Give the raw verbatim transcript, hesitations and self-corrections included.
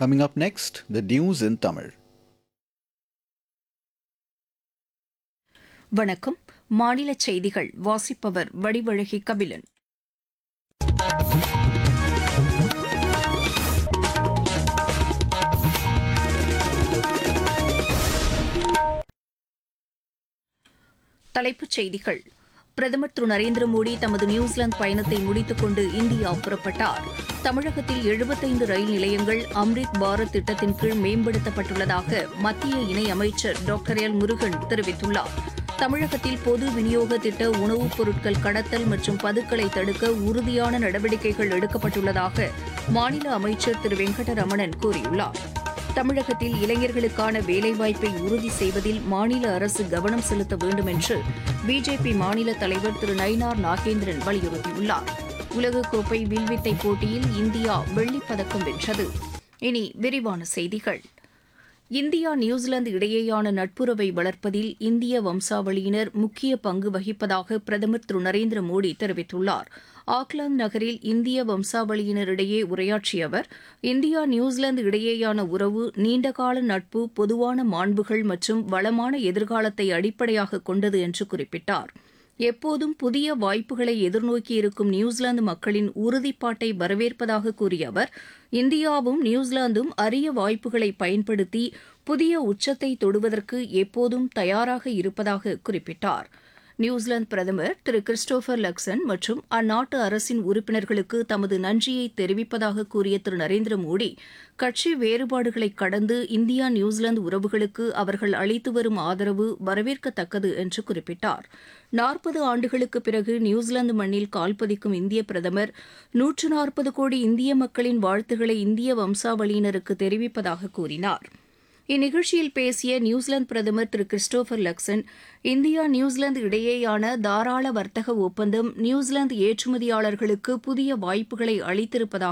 Coming up next, the news in Tamil. வணக்கம். மாநில செய்திகள் வாசிப்பவர் வடிவழகி கபிலன். தலைப்புச் செய்திகள். பிரதமர் திரு நரேந்திர மோடி தமது நியூசிலாந்து பயணத்தை முடித்துக் கொண்டு இந்தியா புறப்பட்டார். தமிழகத்தில் எழுபத்தைந்து ரயில் நிலையங்கள் அம்ரித் பாரத் திட்டத்தின் கீழ் மேம்படுத்தப்பட்டுள்ளதாக மத்திய இணையமைச்சர் டாக்டர் எல் முருகன் தெரிவித்துள்ளார். தமிழகத்தில் பொது விநியோக திட்ட உணவுப் பொருட்கள் கடத்தல் மற்றும் பதுக்கலை தடுக்க உறுதியான நடவடிக்கைகள் எடுக்கப்பட்டுள்ளதாக மாநில அமைச்சர் திரு வெங்கடரமணன் கூறியுள்ளார். தமிழகத்தில் இளைஞர்களுக்கான வேலைவாய்ப்பை உறுதி செய்வதில் மாநில அரசு கவனம் செலுத்த வேண்டும் என்று பிஜேபி மாநில தலைவர் திரு நயினார் நாகேந்திரன் வலியுறுத்தியுள்ளார். உலகக்கோப்பை வில்வித்தை போட்டியில் இந்தியா வெள்ளிப் பதக்கம் வென்றது. இனி விரிவான செய்திகள். இந்தியா நியூசிலாந்து இடையேயான நட்புறவை வளர்ப்பதில் இந்திய வம்சாவளியினர் முக்கிய பங்கு வகிப்பதாக பிரதமர் திரு நரேந்திர மோடி தெரிவித்துள்ளார். ஆக்லாந்து நகரில் இந்திய வம்சாவளியினரிடையே உரையாற்றிய அவர், இந்தியா நியூசிலாந்து இடையேயான உறவு நீண்டகால நட்பு, பொதுவான மாண்புகள் மற்றும் வளமான எதிர்காலத்தை அடிப்படையாக கொண்டது என்று குறிப்பிட்டார். எப்போதும் புதிய வாய்ப்புகளை எதிர்நோக்கியிருக்கும் நியூசிலாந்து மக்களின் உறுதிப்பாட்டை வரவேற்பதாக கூறிய அவர், இந்தியாவும் நியூசிலாந்தும் அரிய வாய்ப்புகளை பயன்படுத்தி புதிய உச்சத்தை தொடுவதற்கு எப்போதும் தயாராக இருப்பதாக குறிப்பிட்டார். நியூசிலாந்து பிரதமர் திரு கிறிஸ்டோபர் லக்சன் மற்றும் அந்நாட்டு அரசின் உறுப்பினர்களுக்கு தமது நன்றியை தெரிவிப்பதாக கூறிய திரு நரேந்திர மோடி, கட்சி வேறுபாடுகளை கடந்து இந்தியா நியூசிலாந்து உறவுகளுக்கு அவர்கள் அளித்து வரும் ஆதரவு வரவேற்கத்தக்கது என்று குறிப்பிட்டார். நாற்பது ஆண்டுகளுக்கு பிறகு நியூசிலாந்து மண்ணில் கால்பதிக்கும் இந்திய பிரதமர் நூற்று நாற்பது கோடி இந்திய மக்களின் வாழ்த்துக்களை இந்திய வம்சாவளியினருக்கு தெரிவிப்பதாக கூறினார். இந்நிகழ்ச்சியில் பேசிய நியூசிலாந்து பிரதமர் திரு கிறிஸ்டோபர் லக்சன், இந்தியா நியூசிலாந்து இடையேயான தாராள வர்த்தக ஒப்பந்தம் நியூசிலாந்து ஏற்றுமதியாளர்களுக்கு புதிய வாய்ப்புகளை அளித்திருப்பதாக